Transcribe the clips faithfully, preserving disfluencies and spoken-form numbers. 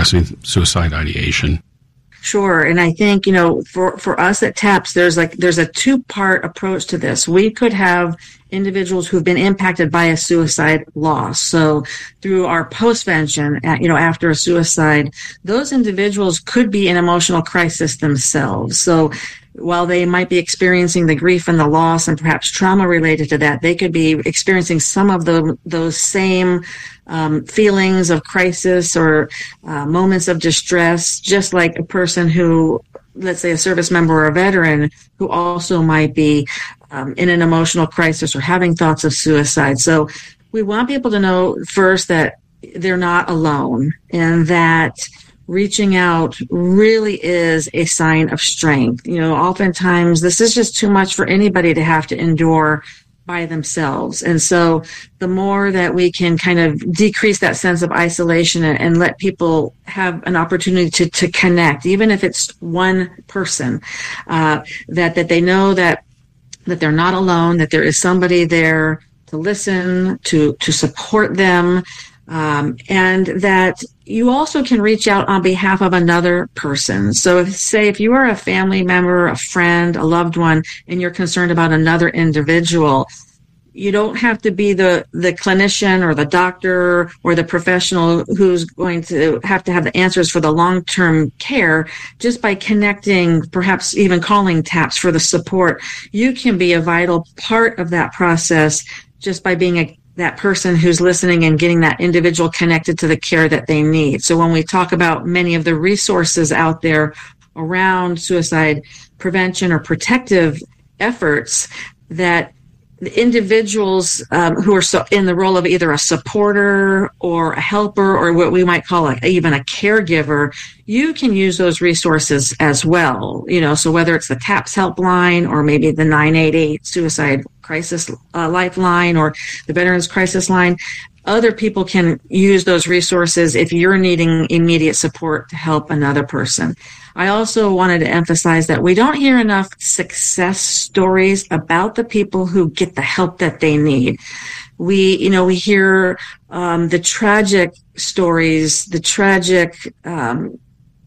suppressing suicide ideation? Sure. And I think, you know, for, for us at TAPS, there's like, there's a two-part approach to this. We could have individuals who've been impacted by a suicide loss. So through our postvention, you know, after a suicide, those individuals could be in emotional crisis themselves. So while they might be experiencing the grief and the loss and perhaps trauma related to that, they could be experiencing some of the, those same um, feelings of crisis or uh, moments of distress, just like a person who, let's say a service member or a veteran who also might be um, in an emotional crisis or having thoughts of suicide. So we want people to know first that they're not alone and that reaching out really is a sign of strength. You know, oftentimes this is just too much for anybody to have to endure by themselves. And so the more that we can kind of decrease that sense of isolation and, and let people have an opportunity to, to connect, even if it's one person, uh, that, that they know that, that they're not alone, that there is somebody there to listen, to, to support them, um, and that you also can reach out on behalf of another person. So if, say, if you are a family member, a friend, a loved one, and you're concerned about another individual, you don't have to be the, the clinician or the doctor or the professional who's going to have to have the answers for the long-term care. Just by connecting, perhaps even calling TAPS for the support, you can be a vital part of that process just by being a that person who's listening and getting that individual connected to the care that they need. So when we talk about many of the resources out there around suicide prevention or protective efforts, that the individuals um, who are so in the role of either a supporter or a helper or what we might call a, even a caregiver, you can use those resources as well. You know, so whether it's the TAPS helpline or maybe the nine eight eight suicide crisis uh, lifeline or the Veterans Crisis Line, other people can use those resources if you're needing immediate support to help another person. I also wanted to emphasize that we don't hear enough success stories about the people who get the help that they need. We, you know, we hear um, the tragic stories, the tragic um,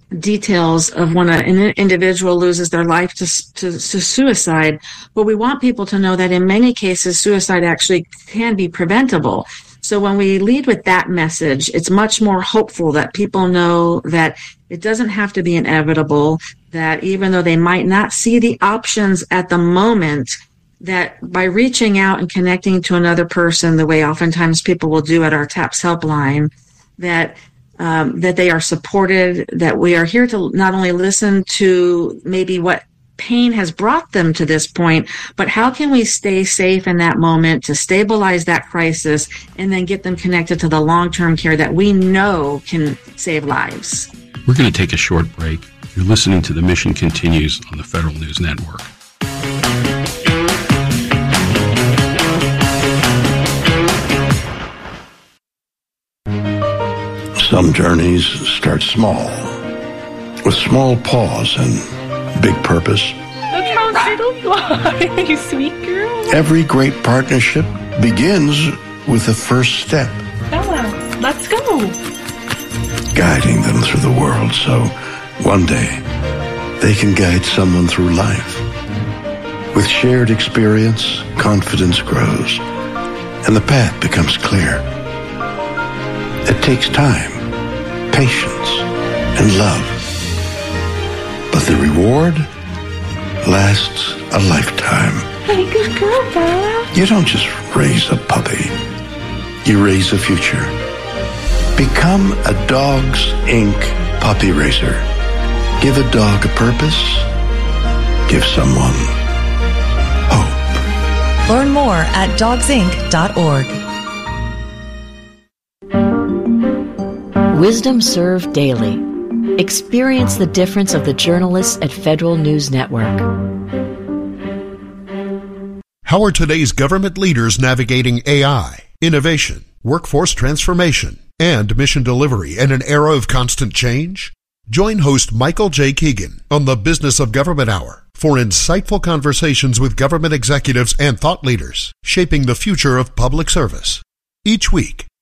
details of when an individual loses their life to, to, to suicide, but we want people to know that in many cases, suicide actually can be preventable. So when we lead with that message, it's much more hopeful that people know that it doesn't have to be inevitable, that even though they might not see the options at the moment, that by reaching out and connecting to another person the way oftentimes people will do at our TAPS helpline, that um, that they are supported, that we are here to not only listen to maybe what pain has brought them to this point, but how can we stay safe in that moment to stabilize that crisis and then get them connected to the long-term care that we know can save lives. We're going to take a short break. You're listening to The Mission Continues on the Federal News Network. Some journeys start small, with small pause and big purpose. That's how little you are, you sweet girl. Every great partnership begins with the first step. Bella, let's go. Guiding them through the world so one day they can guide someone through life. With shared experience, confidence grows, and the path becomes clear. It takes time, patience, and love. But the reward lasts a lifetime. Hey, good girl, Bella. You don't just raise a puppy. You raise a future. Become a Dogs Incorporated puppy raiser. Give a dog a purpose. Give someone hope. Learn more at dogs inc dot org. Wisdom Served Daily. Experience the difference of the journalists at Federal News Network. How are today's government leaders navigating A I, innovation, workforce transformation, and mission delivery in an era of constant change? Join host Michael J. Keegan on the Business of Government Hour for insightful conversations with government executives and thought leaders shaping the future of public service. Each week,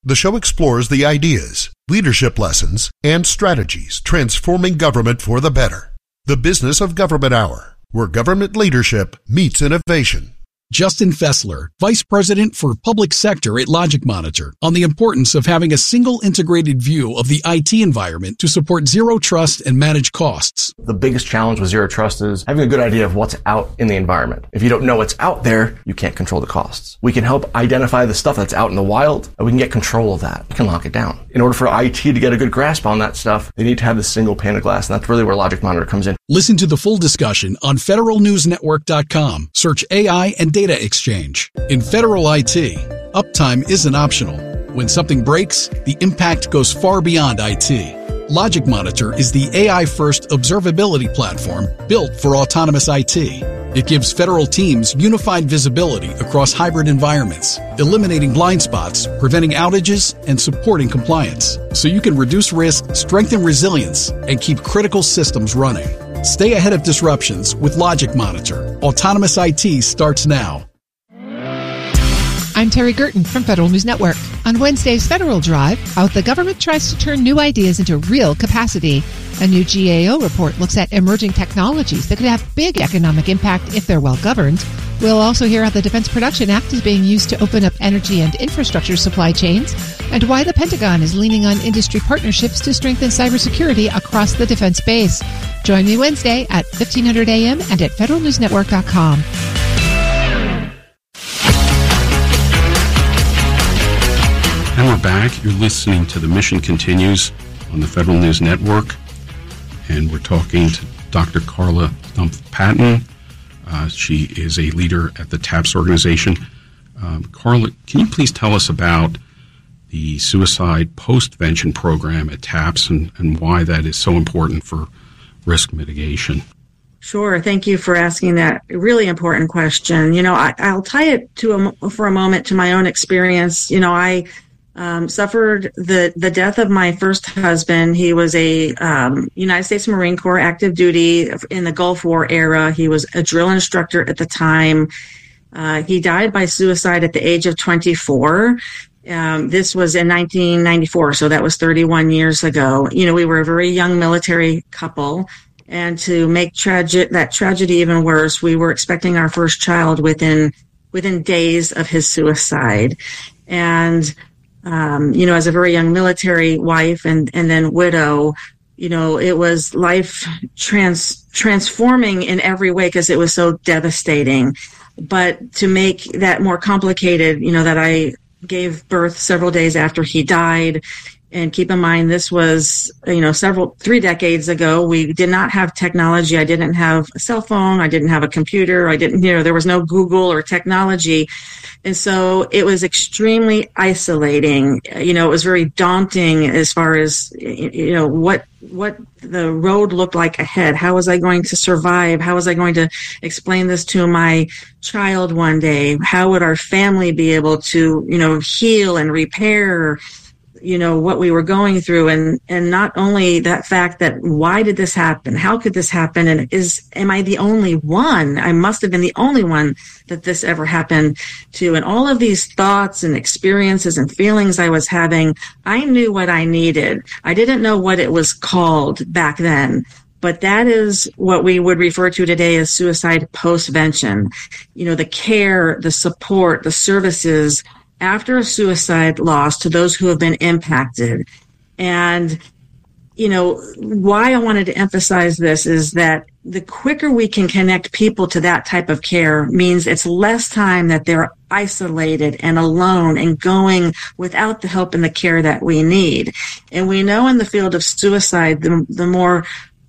The show explores the ideas, leadership lessons, and strategies transforming government for the better. The Business of Government Hour, where government leadership meets innovation. Justin Fessler, Vice President for Public Sector at Logic Monitor, on the importance of having a single integrated view of the I T environment to support zero trust and manage costs. The biggest challenge with zero trust is having a good idea of what's out in the environment. If you don't know what's out there, you can't control the costs. We can help identify the stuff that's out in the wild, and we can get control of that. We can lock it down. In order for I T to get a good grasp on that stuff, they need to have this single pane of glass, and that's really where Logic Monitor comes in. Listen to the full discussion on federal news network dot com. Search A I and Data Exchange. In federal I T, uptime isn't optional. When something breaks, the impact goes far beyond I T. Logic Monitor is the A I-first observability platform built for autonomous I T. It gives federal teams unified visibility across hybrid environments, eliminating blind spots, preventing outages, and supporting compliance, so you can reduce risk, strengthen resilience, and keep critical systems running. Stay ahead of disruptions with Logic Monitor. Autonomous I T starts now. I'm Terry Gerton from Federal News Network. On Wednesday's Federal Drive, how the government tries to turn new ideas into real capacity. A new G A O report looks at emerging technologies that could have big economic impact if they're well governed. We'll also hear how the Defense Production Act is being used to open up energy and infrastructure supply chains, and why the Pentagon is leaning on industry partnerships to strengthen cybersecurity across the defense base. Join me Wednesday at fifteen hundred A M and at federal news network dot com. And we're back. You're listening to The Mission Continues on the Federal News Network. And we're talking to Doctor Carla Stumpf-Patton. Uh, she is a leader at the TAPS organization. Um, Carla, can you please tell us about the suicide postvention program at TAPS and, and why that is so important for risk mitigation? Sure. Thank you for asking that really important question. You know, I, I'll tie it to a, for a moment to my own experience. You know, I Um, suffered the, the death of my first husband. He was a um, United States Marine Corps active duty in the Gulf War era. He was a drill instructor at the time. Uh, he died by suicide at the age of twenty-four. Um, this was in nineteen ninety-four, so that was thirty-one years ago. You know, we were a very young military couple. And to make tragic that tragedy even worse, we were expecting our first child within within days of his suicide. And Um, you know, as a very young military wife and, and then widow, you know, it was life trans, transforming in every way because it was so devastating. But to make that more complicated, you know, that I gave birth several days after he died. And keep in mind, this was, you know, several, three decades ago. We did not have technology. I didn't have a cell phone. I didn't have a computer. I didn't, you know, there was no Google or technology. And so it was extremely isolating. You know, it was very daunting as far as, you know, what, what the road looked like ahead. How was I going to survive? How was I going to explain this to my child one day? How would our family be able to, you know, heal and repair, you know, what we were going through? And, and not only that fact that why did this happen? How could this happen? And is, am I the only one? I must have been the only one that this ever happened to. And all of these thoughts and experiences and feelings I was having, I knew what I needed. I didn't know what it was called back then, but that is what we would refer to today as suicide postvention. You know, the care, the support, the services after a suicide loss to those who have been impacted. And, you know, why I wanted to emphasize this is that the quicker we can connect people to that type of care means it's less time that they're isolated and alone and going without the help and the care that we need. And we know in the field of suicide, the, the more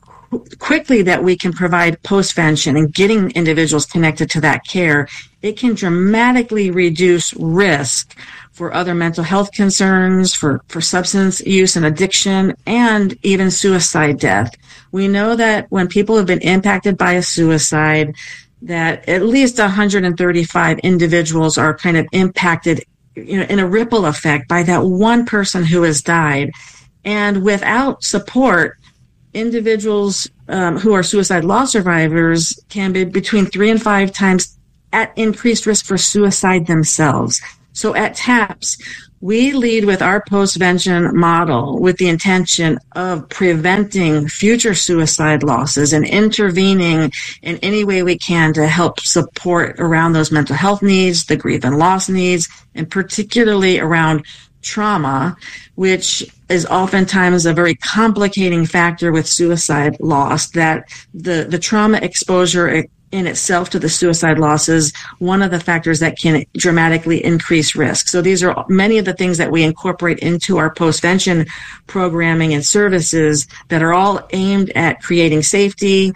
quickly that we can provide postvention and getting individuals connected to that care, it can dramatically reduce risk for other mental health concerns, for, for substance use and addiction, and even suicide death. We know that when people have been impacted by a suicide, that at least one hundred thirty-five individuals are kind of impacted, you know, in a ripple effect by that one person who has died. And without support, individuals um, who are suicide loss survivors can be between three and five times at increased risk for suicide themselves. So at TAPS, We lead with our postvention model with the intention of preventing future suicide losses and intervening in any way we can to help support around those mental health needs, the grief and loss needs, and particularly around trauma, which is oftentimes a very complicating factor with suicide loss, that the, the trauma exposure in itself to the suicide loss is one of the factors that can dramatically increase risk. So these are many of the things that we incorporate into our postvention programming and services that are all aimed at creating safety,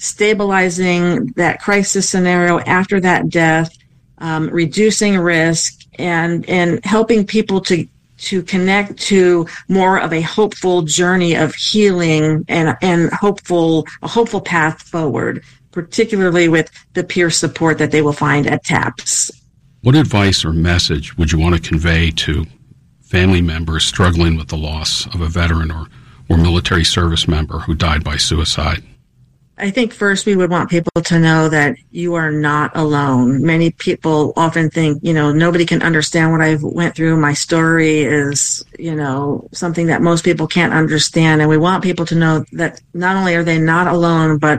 stabilizing that crisis scenario after that death, um, reducing risk, and, and helping people to to connect to more of a hopeful journey of healing and, and hopeful, a hopeful path forward, particularly with the peer support that they will find at TAPS. What advice or message would you want to convey to family members struggling with the loss of a veteran or, or military service member who died by suicide? I think first we would want people to know that you are not alone. Many people often think, you know, nobody can understand what I've went through. My story is, you know, something that most people can't understand. And we want people to know that not only are they not alone, but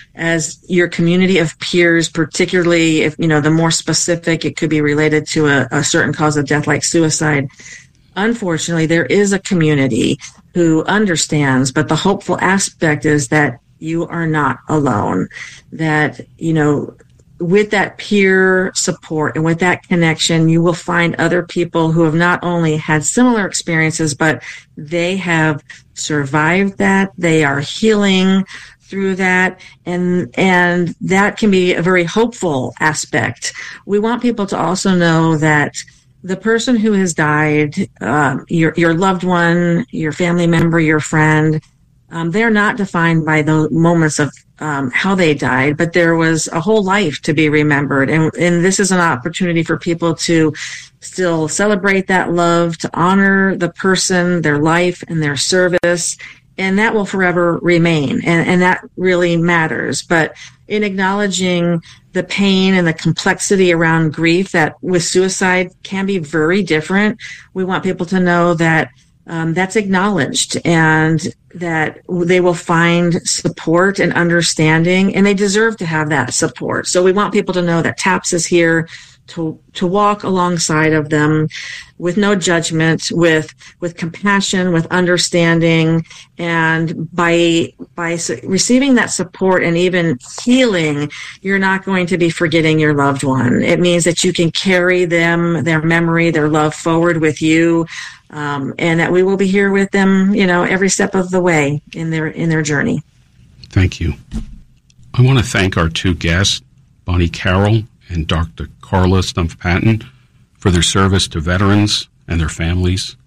as your community of peers, particularly if, you know, the more specific, it could be related to a, a certain cause of death like suicide. Unfortunately, there is a community who understands, but the hopeful aspect is that you are not alone, that, you know, with that peer support and with that connection, you will find other people who have not only had similar experiences, but they have survived that. They are healing through that. And, and that can be a very hopeful aspect. We want people to also know that the person who has died, um, your, your loved one, your family member, your friend, Um, they're not defined by the moments of um, how they died, but there was a whole life to be remembered. And, and this is an opportunity for people to still celebrate that love, to honor the person, their life, and their service. And that will forever remain. And, and that really matters. But in acknowledging the pain and the complexity around grief that with suicide can be very different, we want people to know that Um, that's acknowledged and that they will find support and understanding, and they deserve to have that support. So we want people to know that TAPS is here to to walk alongside of them with no judgment, with with compassion, with understanding, and by by receiving that support and even healing, you're not going to be forgetting your loved one. It means that you can carry them, their memory, their love forward with you. Um, and that we will be here with them, you know, every step of the way in their in their journey. Thank you. I want to thank our two guests, Bonnie Carroll and Doctor Carla Stumpf-Patton, for their service to veterans and their families.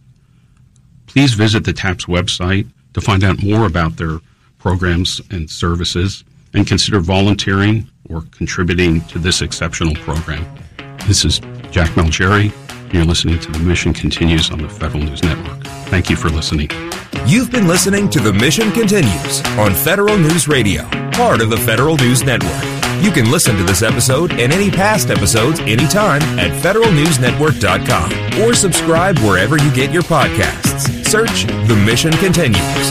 Please visit the TAPS website to find out more about their programs and services, and consider volunteering or contributing to this exceptional program. This is Jack Malgeri. You're listening to The Mission Continues on the Federal News Network. Thank you for listening. You've been listening to The Mission Continues on Federal News Radio, part of the Federal News Network. You can listen to this episode and any past episodes anytime at federal news network dot com or subscribe wherever you get your podcasts. Search The Mission Continues.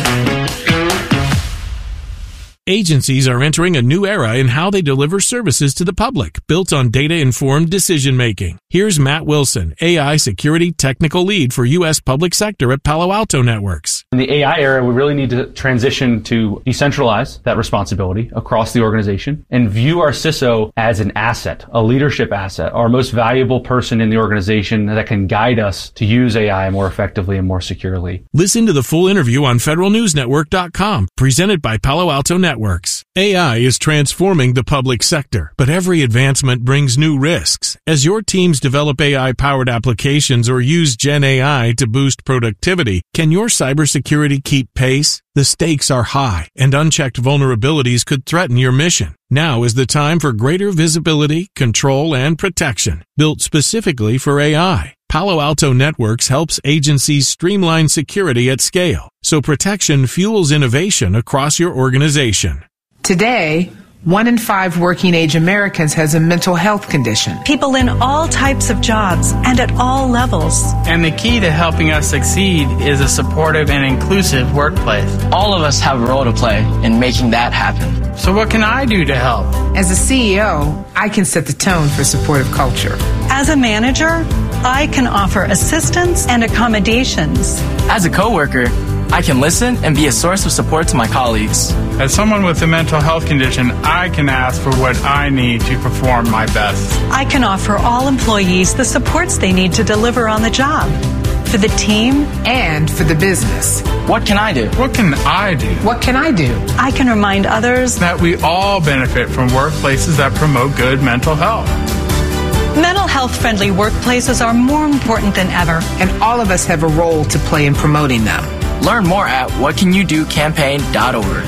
Agencies are entering a new era in how they deliver services to the public, built on data-informed decision-making. Here's Matt Wilson, A I Security Technical Lead for U S Public Sector at Palo Alto Networks. In the A I era, we really need to transition to decentralize that responsibility across the organization and view our C I S O as an asset, a leadership asset, our most valuable person in the organization that can guide us to use A I more effectively and more securely. Listen to the full interview on federal news network dot com, presented by Palo Alto Networks. A I is transforming the public sector, but every advancement brings new risks. As your teams develop A I-powered applications or use Gen A I to boost productivity, can your cybersecurity keep pace? The stakes are high, and unchecked vulnerabilities could threaten your mission. Now is the time for greater visibility, control, and protection, built specifically for A I. Palo Alto Networks helps agencies streamline security at scale, so protection fuels innovation across your organization. Today, One in five working-age Americans has a mental health condition. People in all types of jobs and at all levels. And the key to helping us succeed is a supportive and inclusive workplace. All of us have a role to play in making that happen. So what can I do to help? As a C E O, I can set the tone for supportive culture. As a manager, I can offer assistance and accommodations. As a coworker, I can listen and be a source of support to my colleagues. As someone with a mental health condition, I can ask for what I need to perform my best. I can offer all employees the supports they need to deliver on the job. For the team and for the business. What can I do? What can I do? What can I do? I can remind others that we all benefit from workplaces that promote good mental health. Mental health-friendly workplaces are more important than ever. And all of us have a role to play in promoting them. Learn more at what can you do campaign dot org.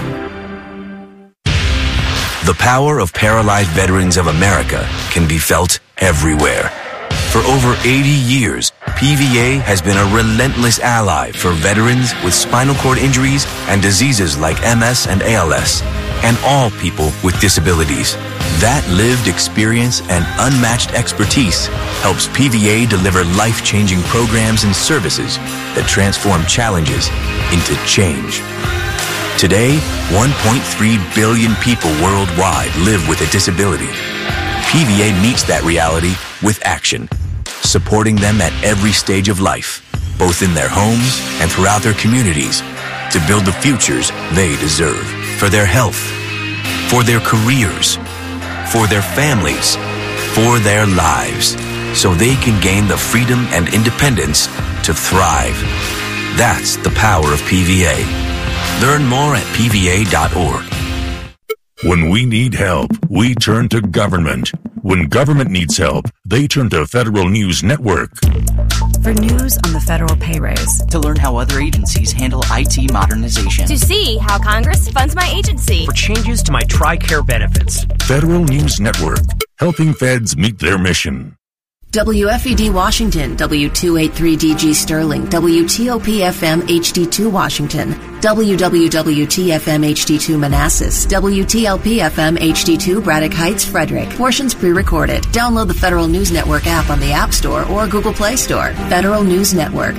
The power of Paralyzed Veterans of America can be felt everywhere. For over eighty years, P V A has been a relentless ally for veterans with spinal cord injuries and diseases like M S and A L S, and all people with disabilities. That lived experience and unmatched expertise helps P V A deliver life-changing programs and services that transform challenges into change. Today, one point three billion people worldwide live with a disability. P V A meets that reality with action, supporting them at every stage of life, both in their homes and throughout their communities, to build the futures they deserve for their health, for their careers, for their families, for their lives, so they can gain the freedom and independence to thrive. That's the power of P V A. Learn more at P V A dot org. When we need help, we turn to government. When government needs help, they turn to Federal News Network. For news on the federal pay raise. To learn how other agencies handle I T modernization. To see how Congress funds my agency. For changes to my TRICARE benefits. Federal News Network, helping feds meet their mission. W F E D Washington, W two eighty-three D G Sterling, W T O P F M H D two Washington, W W W T F M H D two Manassas, W T L P F M H D two Braddock Heights, Frederick. Portions pre-recorded. Download the Federal News Network app on the App Store or Google Play Store. Federal News Network.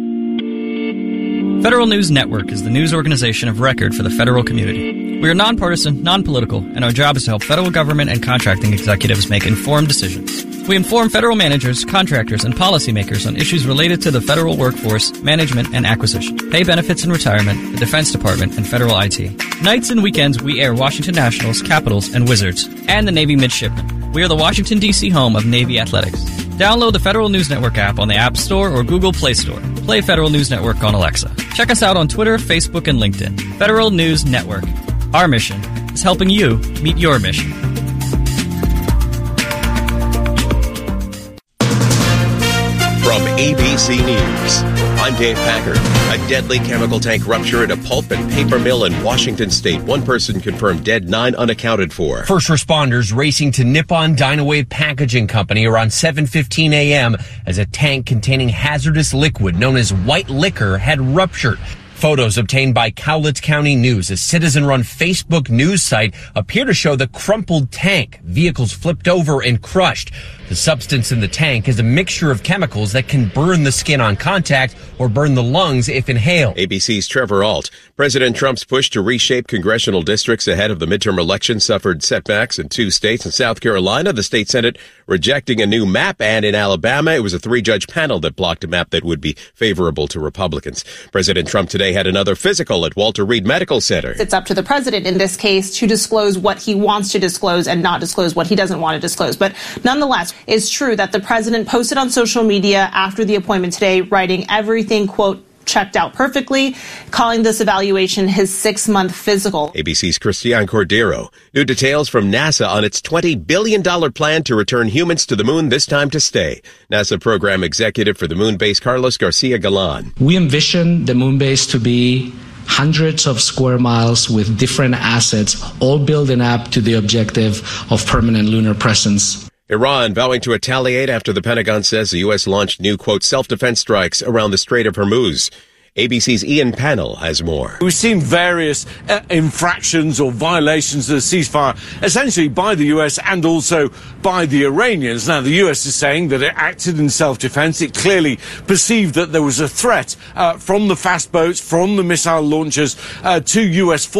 Federal News Network is the news organization of record for the federal community. We are nonpartisan, non-political, and our job is to help federal government and contracting executives make informed decisions. We inform federal managers, contractors, and policymakers on issues related to the federal workforce, management, and acquisition, pay benefits and retirement, the Defense Department, and federal I T. Nights and weekends, we air Washington Nationals, Capitals, and Wizards, and the Navy Midshipmen. We are the Washington, D C home of Navy Athletics. Download the Federal News Network app on the App Store or Google Play Store. Play Federal News Network on Alexa. Check us out on Twitter, Facebook, and LinkedIn. Federal News Network. Our mission is helping you meet your mission. From A B C News, I'm Dave Packard. A deadly chemical tank rupture at a pulp and paper mill in Washington State. One person confirmed dead, nine unaccounted for. First responders racing to Nippon Dynawave Packaging Company around seven fifteen a.m. as a tank containing hazardous liquid known as white liquor had ruptured. Photos obtained by Cowlitz County News, a citizen-run Facebook news site, appear to show the crumpled tank, vehicles flipped over and crushed. The substance in the tank is a mixture of chemicals that can burn the skin on contact or burn the lungs if inhaled. A B C's Trevor Ault. President Trump's push to reshape congressional districts ahead of the midterm election suffered setbacks in two states. In South Carolina, the state Senate rejecting a new map, and in Alabama, it was a three-judge panel that blocked a map that would be favorable to Republicans. President Trump today had another physical at Walter Reed Medical Center. It's up to the president in this case to disclose what he wants to disclose and not disclose what he doesn't want to disclose. But nonetheless, it's true that the president posted on social media after the appointment today, writing everything, quote, checked out perfectly, calling this evaluation his six-month physical. A B C's Christian Cordero. New details from NASA on its twenty billion dollars plan to return humans to the moon, this time to stay. NASA program executive for the moon base, Carlos Garcia Galan. We envision the moon base to be hundreds of square miles with different assets, all building up to the objective of permanent lunar presence. Iran vowing to retaliate after the Pentagon says the U S launched new, quote, self-defense strikes around the Strait of Hormuz. A B C's Ian Pannell has more. We've seen various uh, infractions or violations of the ceasefire, essentially by the U S and also by the Iranians. Now, the U S is saying that it acted in self-defense. It clearly perceived that there was a threat uh, from the fast boats, from the missile launchers uh, to U S forces.